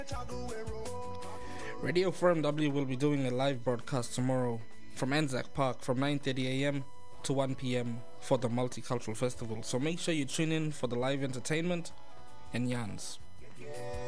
Radio Forum W will be doing a live broadcast tomorrow from Anzac Park from 9:30 a.m. to 1 p.m. for the Multicultural Festival. So make sure you tune in for the live entertainment and yarns.